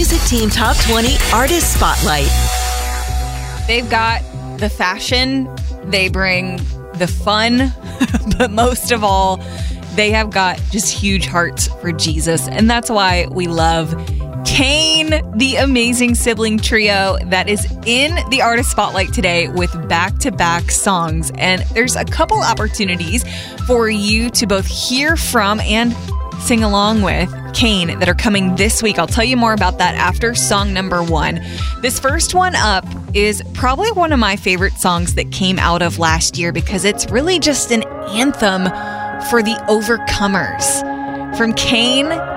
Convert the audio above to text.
Music Team Top 20 Artist Spotlight. They've got the fashion, they bring the fun, but most of all, they have got just huge hearts for Jesus. And that's why we love Kane, the amazing sibling trio that is in the Artist Spotlight today with back-to-back songs. And there's a couple opportunities for you to both hear from and sing along with Kane that are coming this week. I'll tell you more about that after song number 1. This first one up is probably one of my favorite songs that came out of last year because it's really just an anthem for the overcomers. From Kane